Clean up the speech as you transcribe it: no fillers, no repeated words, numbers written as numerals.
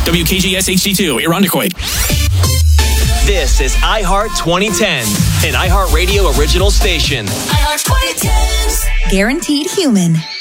WKGS HD2, Irondequoit. This is iHeart 2010, an iHeartRadio original station. iHeart 2010s. Guaranteed human.